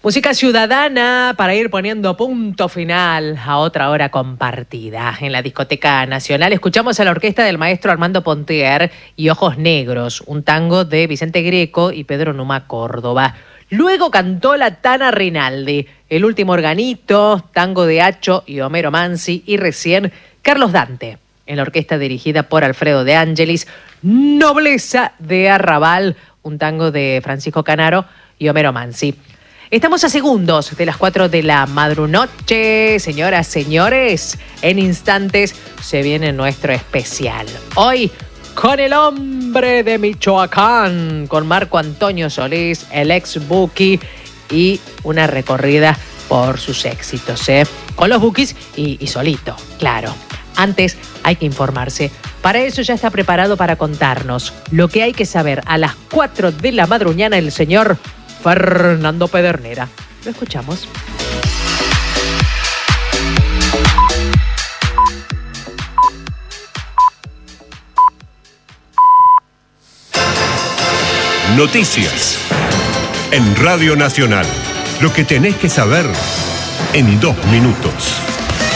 Música ciudadana para ir poniendo punto final a otra hora compartida. En la Discoteca Nacional escuchamos a la orquesta del maestro Armando Pontier y Ojos Negros, un tango de Vicente Greco y Pedro Numa Córdoba. Luego cantó la Tana Rinaldi, El último organito, tango de Acho y Homero Mansi, y recién Carlos Dante, en la orquesta dirigida por Alfredo de Angelis, Nobleza de Arrabal, un tango de Francisco Canaro y Homero Mansi. Estamos a segundos de las 4 de la madrunoche, señoras, señores. En instantes se viene nuestro especial. Hoy con el hombre de Michoacán, con Marco Antonio Solís, el ex Buki, y una recorrida por sus éxitos, con los Bukis y solito, claro. Antes hay que informarse. Para eso ya está preparado para contarnos lo que hay que saber a las 4 de la madruñana el señor Fernando Pedernera. Lo escuchamos. Noticias en Radio Nacional. Lo que tenés que saber en 2 minutos.